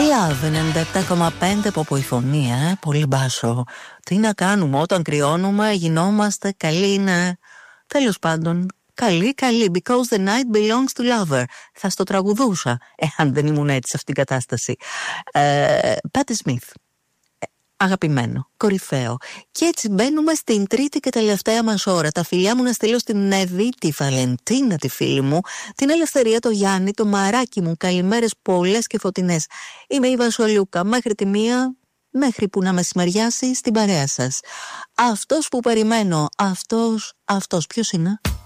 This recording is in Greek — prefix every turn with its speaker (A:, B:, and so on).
A: Love 97,5 από υφωνία, πολύ μπάσο. Τι να κάνουμε όταν κρυώνουμε, γινόμαστε καλοί είναι. Τέλος πάντων, καλή, because the night belongs to lover. Θα στο τραγουδούσα, αν δεν ήμουν έτσι σε αυτήν την κατάσταση. Patti Smith. Αγαπημένο, κορυφαίο. Και έτσι μπαίνουμε στην τρίτη και τελευταία μας ώρα. Τα φιλιά μου να στείλω στην Εύη, τη Βαλεντίνα, τη φίλη μου, την Ελευθερία, το Γιάννη, το Μαράκι μου. Καλημέρες πολλές και φωτεινές. Είμαι η Βασολούκα, μέχρι τη μία, μέχρι που να μεσημεριάσει στην παρέα σας. Αυτός που περιμένω, αυτός, ποιος είναι?